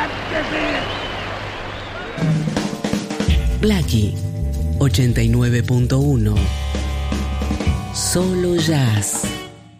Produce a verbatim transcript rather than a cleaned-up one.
Blackie ochenta y nueve punto uno. Solo jazz.